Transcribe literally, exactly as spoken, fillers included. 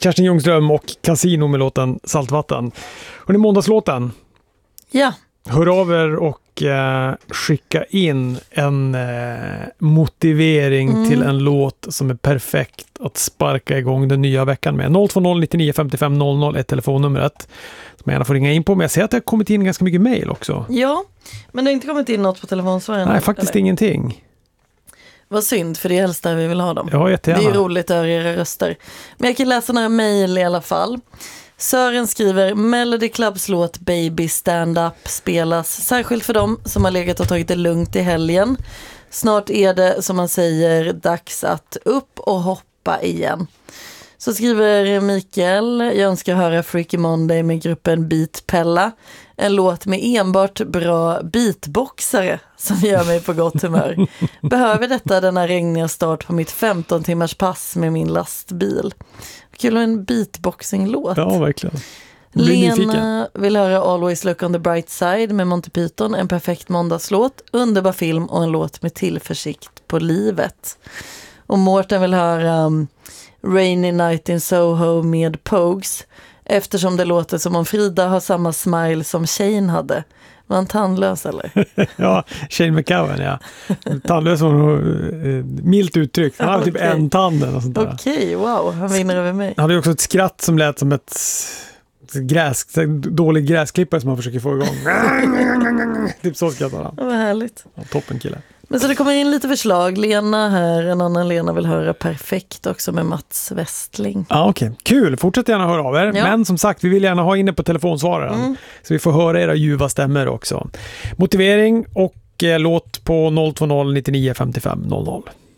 Kerstin Ljungström och Casino med låten Saltvatten. Hörrni, måndagslåten. Ja. Hör av er och eh, skicka in en eh, motivering mm. till en låt som är perfekt att sparka igång den nya veckan med. noll två noll nittionio femtiofem noll noll är telefonnumret som jag gärna får ringa in på. Men jag ser att det har kommit in ganska mycket mejl också. Ja, men det har inte kommit in något på telefonsvaren. Nej, faktiskt eller? Ingenting. Vad synd, för det är helst där vi vill ha dem. Ja, jättegärna. Det är roligt att höra era röster. Men jag kan läsa några mejl i alla fall. Sören skriver: Melody Clubs låt Baby Stand Up spelas särskilt för dem som har legat och tagit det lugnt i helgen. Snart är det, som man säger, dags att upp och hoppa igen. Så skriver Mikael: jag önskar höra Freaky Monday med gruppen Beat Pella. En låt med enbart bra beatboxare som gör mig på gott humör. Behöver detta denna regniga start på mitt femton timmars pass med min lastbil. Kul med en beatboxing-låt. Ja, verkligen. Lena vill höra Always Look on the Bright Side med Monty Python. En perfekt måndagslåt, underbar film och en låt med tillförsikt på livet. Och Mårten vill höra um, Rainy Night in Soho med Pogues. Eftersom det låter som om Frida har samma smile som Shane hade. Var han tandlös eller? Ja, Shane McGowan, ja. Tandlös var nog eh, milt uttryckt. Han hade okay. typ en tand och sånt där. Okej, okay, wow. Han vinner över mig. Han hade också ett skratt som lät som ett gräs, dålig gräsklippare som han försöker få igång. Typ så skrattar han. Vad härligt. Ja, toppen kille. Men så det kommer in lite förslag. Lena här, en annan Lena vill höra Perfekt också med Mats Westling. Ja, okej. Okay. Kul. Fortsätt gärna höra av er. Ja. Men som sagt, vi vill gärna ha inne på telefonsvararen. Mm. Så vi får höra era ljuva stämmer också. Motivering och eh, låt på noll två noll nittionio femtiofem noll noll.